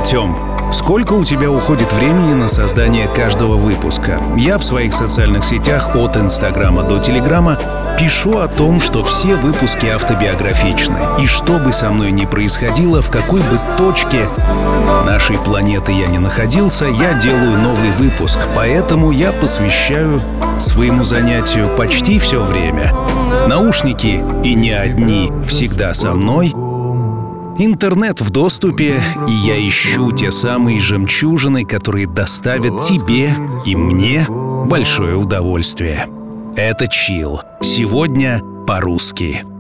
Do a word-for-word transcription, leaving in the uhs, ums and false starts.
Артем, сколько у тебя уходит времени на создание каждого выпуска? Я в своих социальных сетях от Инстаграма до Телеграма пишу о том, что все выпуски автобиографичны. И что бы со мной ни происходило, в какой бы точке нашей планеты я ни находился, я делаю новый выпуск. Поэтому я посвящаю своему занятию почти все время. Наушники, и не одни, всегда со мной. Интернет в доступе, и я ищу те самые жемчужины, которые доставят тебе и мне большое удовольствие. Это Chill. Сегодня по-русски.